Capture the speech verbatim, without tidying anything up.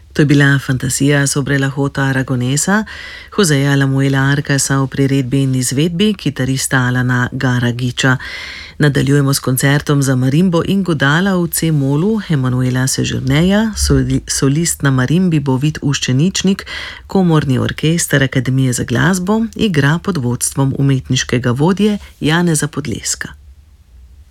To je bila fantazija sobre la Jota Aragonesa, Joseja Lamuela Arcasa v priredbi in izvedbi kitarista Alana Garagiča. Nadaljujemo s koncertom za marimbo in godala v C-molu Emanuela Sežurneja, solist na marimbi bo Vid Uščeničnik, komorni orkester Akademije za glasbo igra pod vodstvom umetniškega vodje Janeza Podleska.